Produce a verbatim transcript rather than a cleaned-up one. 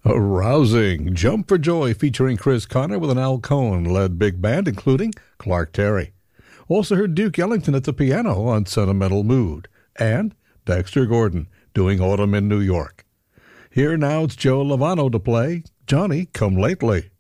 A rousing Jump for Joy featuring Chris Connor with an Al Cohn-led big band, including Clark Terry. Also heard Duke Ellington at the piano on Sentimental Mood, and Dexter Gordon doing Autumn in New York. Here now it's Joe Lovano to play Johnny Come Lately.